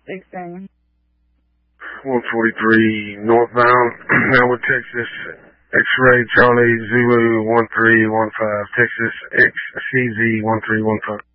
16. 143 northbound, Elwood, Texas. X-ray Charlie Zulu 1315, Texas XCZ 1315.